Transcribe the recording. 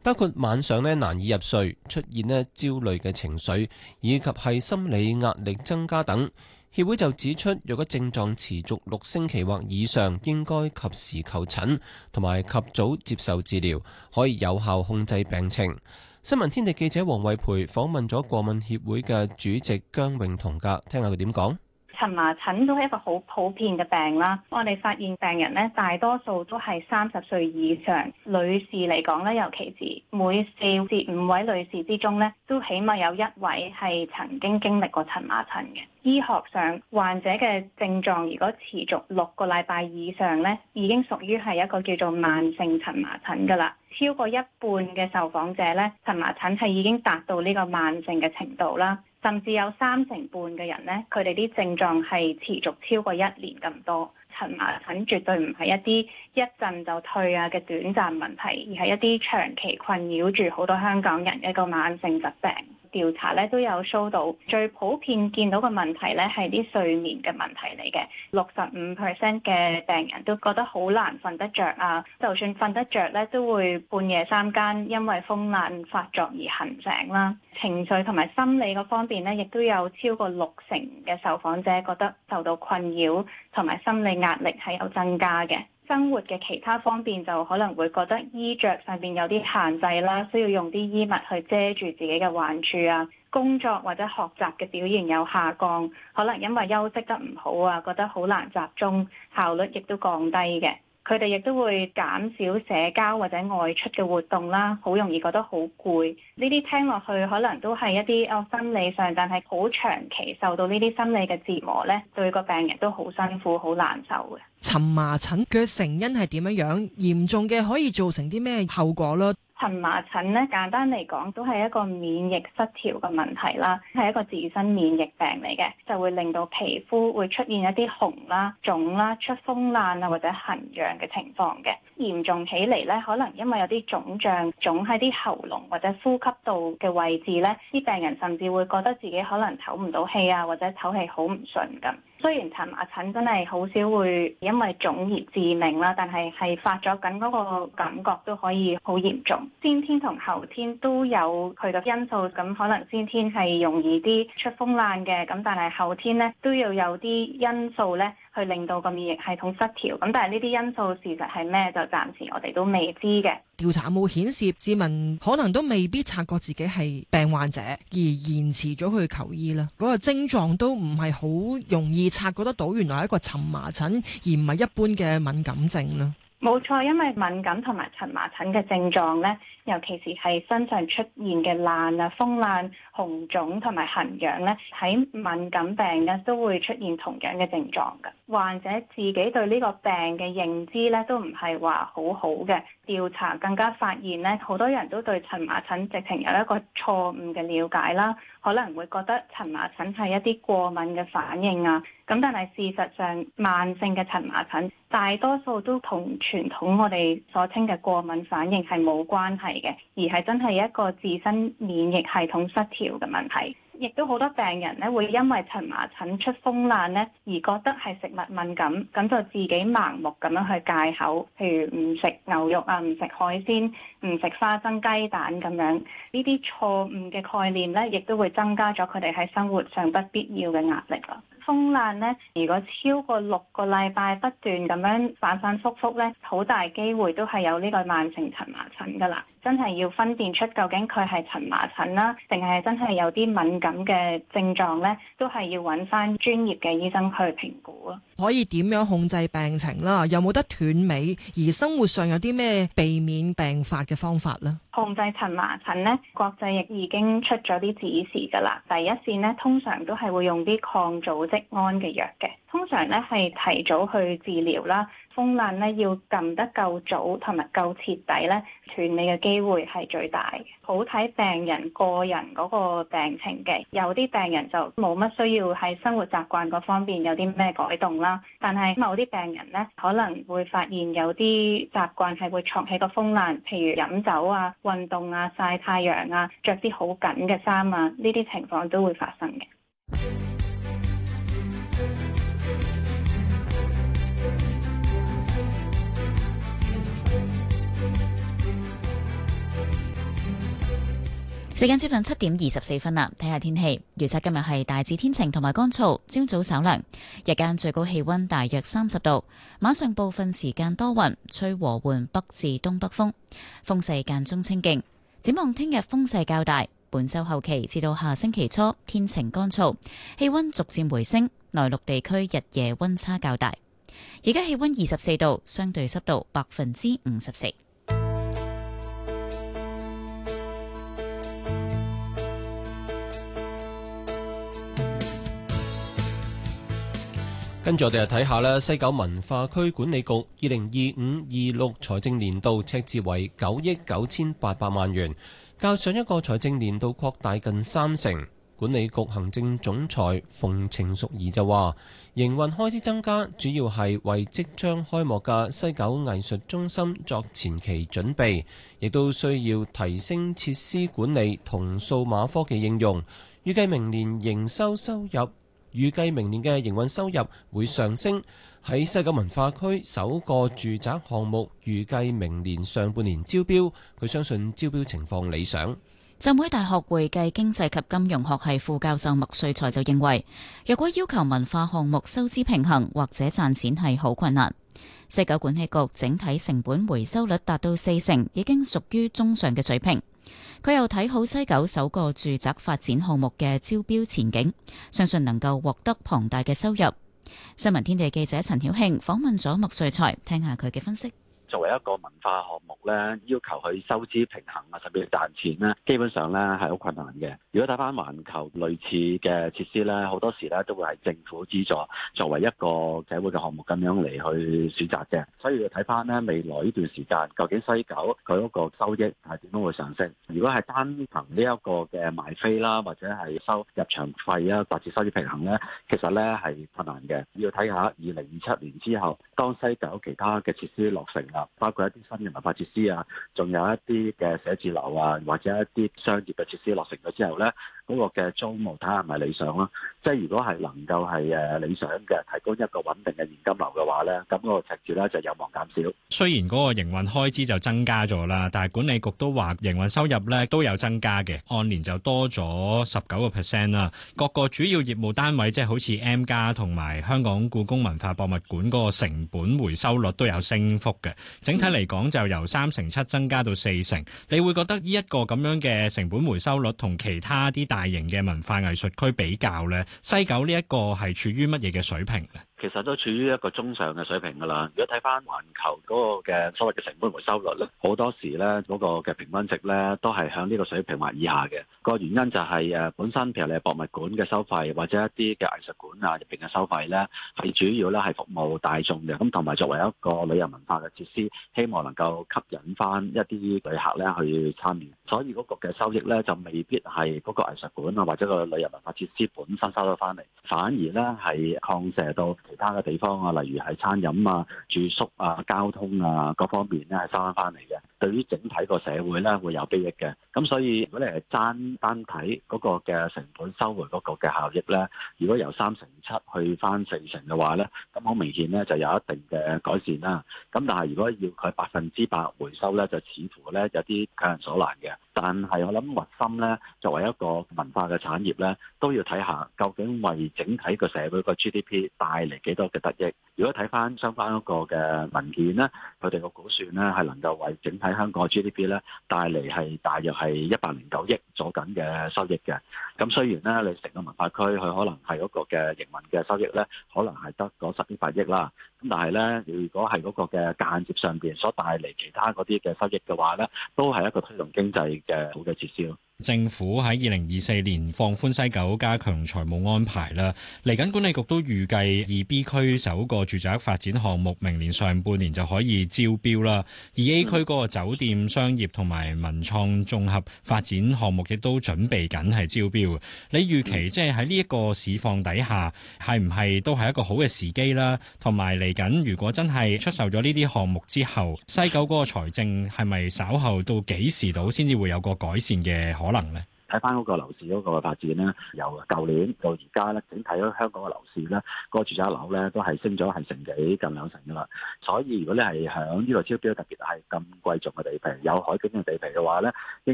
包括晚上難以入睡、出現焦慮嘅情緒，以及係心理壓力增加等。協會就指出，若果症狀持續6星期或以上，應該及時求診，同埋及早接受治療，可以有效控制病情。新聞天地記者黃慧培訪問咗過敏協會嘅主席姜永彤噶，聽下佢點講。 蕁麻疹都係一個好普遍嘅病啦，我哋發現病人咧大多數都係30歲以上，女士嚟講咧，尤其是每4至5位女士之中咧，都起碼有1位係曾經經歷過蕁麻疹嘅。醫學上患者嘅症狀如果持續6個禮拜以上咧，已經屬於係一個叫做慢性蕁麻疹㗎啦。超過一半嘅受訪者咧，蕁麻疹係已經達到呢個慢性嘅程度啦。甚至有30%嘅人呢，佢哋啲症狀係持續超過1年咁多。蕁麻疹絕對唔係一啲一陣就退嘅短暫問題，而係一啲長期困擾住好多香港人嘅一個慢性疾病。調查咧都有 show 到，最普遍見到嘅問題咧係啲睡眠嘅問題嚟嘅。65% 嘅病人都覺得好難瞓得着啊，就算瞓得着咧，都會半夜3更因為風癩發作而行醒啦。情緒同埋心理嗰方面咧，亦都有超過60%嘅受訪者覺得受到困擾同埋心理壓力係有增加嘅。生活嘅其他方面就可能會覺得衣着上邊有啲限制啦，需要用啲衣物去遮住自己嘅患處啊。工作或者學習嘅表現有下降，可能因為休息得唔好啊，覺得好難集中，效率亦都降低嘅。佢哋亦都會減少社交或者外出嘅活動啦，好容易覺得好攰。呢啲聽落去可能都係一啲心理上，但係好長期受到呢啲心理嘅折磨咧，對個病人都好辛苦、好難受嘅。 蕁麻疹嘅成因係點樣？嚴重嘅可以造成啲咩後果咧？ 蕁麻疹咧，簡單嚟講都係一個免疫失調嘅問題啦，係一個自身免疫病嚟嘅，就會令到皮膚會出現一啲紅啦、腫啦、出風爛啊或者痕癢嘅情況嘅。嚴重起嚟咧，可能因為有啲腫脹腫喺啲喉嚨或者呼吸道嘅位置咧，啲病人甚至會覺得自己可能唞唔到氣啊，或者唞氣好唔順咁。雖然蕁麻疹真係好少會因為腫而致命啦，但係發作緊嗰個感覺都可以好嚴重。先天同後天都有佢嘅因素，咁可能先天係容易啲出風爛嘅，咁但係後天咧都要有啲因素咧去令到個免疫系統失調。咁但係呢啲因素事實係咩，就暫時我哋都未知嘅。 調查冇顯示市民可能都未必察覺自己係病患者，而延遲咗去求醫啦。嗰個症狀都唔係好容易察覺得到，原來係一個蕁麻疹，而唔係一般嘅敏感症啦。 冇錯，因為敏感同埋蕁麻疹嘅症狀咧，尤其是係身上出現嘅爛啊、風爛、紅腫同埋痕癢咧，喺敏感病咧都會出現同樣嘅症狀嘅。患者自己對呢個病嘅認知咧都唔係話好好嘅。調查更加發現咧，好多人都對蕁麻疹直情有一個錯誤嘅了解啦，可能會覺得蕁麻疹係一啲過敏嘅反應啊。咁但係事實上，慢性嘅蕁麻疹大多數都同傳統我哋所稱嘅過敏反應係冇關係嘅，而係真係一個自身免疫系統失調嘅問題。亦都好多病人咧會因為蕁麻疹出風爛咧而覺得係食物敏感，咁就自己盲目咁樣去戒口，譬如唔食牛肉啊、唔食海鮮、唔食花生雞蛋咁樣。呢啲錯誤嘅概念咧，亦都會增加咗佢哋喺生活上不必要嘅壓力啦。風爛咧，如果超過6個禮拜不斷咁樣反反覆覆咧，好大機會都係有呢個慢性蕁麻疹噶啦。真係要分辨出究竟佢係蕁麻疹啦，定係真係有啲敏感嘅症狀咧，都係要揾翻專業嘅醫生去評估咯。 可以點樣控制病情啦？有冇得斷尾？而生活上有啲咩避免病發嘅方法咧？ 控制蕁麻疹咧，國際亦已經出咗啲指示噶啦。第一線咧，通常都係會用啲抗組織胺嘅藥嘅，通常咧係提早去治療啦。風爛咧要撳得夠早同埋夠徹底咧，斷尾嘅機會係最大嘅。好睇病人個人嗰個病情嘅，有啲病人就冇乜需要喺生活習慣嗰方面有啲咩改動啦。但係某啲病人咧，可能會發現有啲習慣係會戳起個風爛，譬如飲酒啊、運動啊、曬太陽啊、着啲好緊嘅衫啊，呢啲情況都會發生嘅。 時間接近7:24啦，睇下天氣預測。今日係大致天晴同埋乾燥，朝早稍涼，日間最高氣溫大約30度。晚上部分時間多雲，吹和緩北至東北風，風勢間中清勁。展望聽日風勢較大，本周後期至到下星期初天晴乾燥，氣溫逐漸回升，內陸地區日夜溫差較大。而家氣溫24度，相對濕度54%。 跟住我哋睇下咧，西九文化區管理局2025-26財政年度赤字為9億9800萬元，較上一個財政年度擴大近30%。管理局行政總裁馮程淑儀就話，營運開支增加主要係為即將開幕嘅西九藝術中心作前期準備，亦都需要提升設施管理同數碼科技應用。預計明年嘅營運收入會上升。喺西九文化區首個住宅項目預計明年上半年招標，佢相信招標情況理想。 浸會大學會計經濟及金融學系副教授麥瑞才就認為，若果要求文化項目收支平衡或者賺錢係好困難。西九管理局整體成本回收率達到40%，已經屬於中上嘅水平。佢又睇好西九首個住宅發展項目嘅招標前景，相信能夠獲得龐大嘅收入。新聞天地記者陳曉慶訪問咗麥瑞才，聽下佢嘅分析。 作為一個文化項目咧，要求佢收支平衡啊，甚至賺錢咧，基本上咧係好困難嘅。如果睇翻環球類似嘅設施咧，好多時咧都會係政府資助作為一個社會嘅項目咁樣嚟去選擇嘅。所以要睇翻咧未來呢段時間，究竟西九佢嗰個收益係點樣會上升？如果係單憑呢一個嘅賣飛啦，或者係收入場費啊，達至收支平衡咧，其實咧係困難嘅。要睇下2027年之後，當西九其他嘅設施落成啦，包括一啲新嘅文化設施啊，仲有一啲嘅寫字樓啊，或者一啲商業嘅設施落成咗之後咧，嗰個嘅租務睇下係咪理想咯？即係如果係能夠係理想嘅，提供一個穩定嘅現金流嘅話咧，咁嗰個赤字咧就有望減少。 雖然嗰個營運開支就增加咗啦，但係管理局都話營運收入咧都有增加嘅，按年就多咗19%啦。各個主要業務單位即係好似 M+ 同埋香港故宮文化博物館嗰個成本回收率都有升幅嘅。整體嚟講就由3成7增加到4成。你會覺得呢一個咁樣嘅成本回收率同其他啲大型嘅文化藝術區比較呢，西九呢一個係處於乜嘢嘅水平呢？ 其實都處於一個中上嘅水平㗎啦。如果睇翻環球嗰個嘅所謂嘅成本回收率咧，好多時咧嗰個嘅平均值咧都係響呢個水平或以下嘅。個原因就係本身譬如你係博物館嘅收費或者一啲嘅藝術館啊入邊嘅收費咧，係主要咧係服務大眾嘅。咁同埋作為一個旅遊文化嘅設施，希望能夠吸引翻一啲旅客咧去參與。所以嗰個嘅收益咧就未必係嗰個藝術館啊或者個旅遊文化設施本身收得翻嚟，反而咧係擴射到其他嘅地方啊，例如係餐飲啊、住宿啊、交通啊各方面咧係收翻嚟嘅，對於整體個社會咧會有裨益嘅。咁所以如果你係單睇嗰個嘅成本收回嗰個嘅效益咧，如果由3成7去翻4成嘅話咧，咁好明顯咧就有一定嘅改善啦。咁但係如果要佢100%回收咧，就似乎咧有啲強人所難嘅。但係我諗核心咧，作為一個文化嘅產業咧，都要睇下究竟為整體個社會個 GDP 帶嚟幾多嘅得益。如果睇翻相關一個嘅文件咧，佢哋個估算咧係能夠為整體香港嘅 GDP 咧帶嚟係大約係109億左緊嘅收益嘅。咁雖然咧你成個文化區佢可能係嗰個嘅營運嘅收益咧，可能係得嗰10億8億啦。咁但係咧，如果係嗰個嘅間接上邊所帶嚟其他嗰啲嘅收益嘅話咧，都係一個推動經濟嘅好嘅設施咯。 政府喺2024年放寬西九加強財務安排啦，嚟緊管理局都預計2B 區首個住宅發展項目明年上半年就可以招標啦。2A 區嗰個酒店、商業同埋文創綜合發展項目亦都準備緊係招標。你預期即係喺呢一個市況底下，係唔係都係一個好嘅時機啦？同埋嚟緊如果真係出售咗呢啲項目之後，西九嗰個財政係咪稍後到幾時到先至會有個改善嘅可能咧？ 睇翻嗰個樓市嗰個發展咧，由舊年到而家咧，整體香港嘅樓市咧，嗰個住宅樓咧都係升咗係成幾近2成噶啦。所以如果你係響呢度招標，特別係咁貴重嘅地皮，有海景嘅地皮嘅話咧，